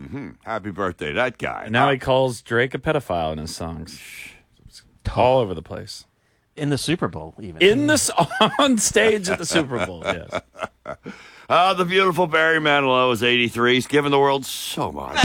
Happy birthday, that guy. And now he calls Drake a pedophile in his songs. All over the place. In the Super Bowl, even. On stage at the Super Bowl, yes. The beautiful Barry Manilow is 83. He's given the world so much.